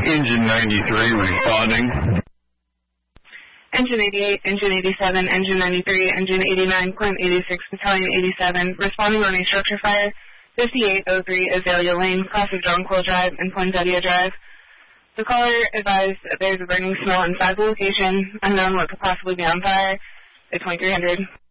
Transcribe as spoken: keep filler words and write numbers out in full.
Engine ninety-three responding. Engine eighty-eight, Engine eighty-seven, Engine ninety-three, Engine eighty-nine, Point eighty-six, Battalion eighty-seven, responding on a structure fire, fifty-eight oh three Azalea Lane, cross of Jonquil Drive and Poinsettia Drive. The caller advised that there's a burning smell inside the location, unknown what could possibly be on fire, at twenty-three hundred.